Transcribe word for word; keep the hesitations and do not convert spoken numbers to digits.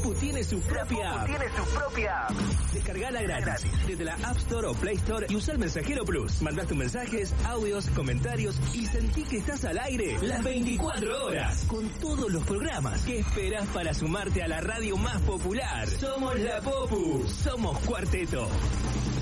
Popu tiene su propia app. Tiene su propia app. Descargala gratis desde la App Store o Play Store y usa el Mensajero Plus. Mandá tus mensajes, audios, comentarios y sentí que estás al aire las veinticuatro horas con todos los programas. ¿Qué esperás para sumarte a la radio más popular? Somos la Popu. Somos Cuarteto.